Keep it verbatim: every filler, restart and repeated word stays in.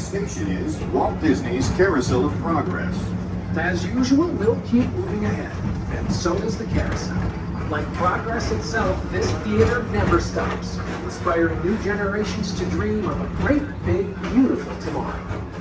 station is Walt Disney's Carousel of Progress. As usual, we'll keep moving ahead, and so does the carousel. Like progress itself, this theater never stops, inspiring new generations to dream of a great, big, beautiful tomorrow.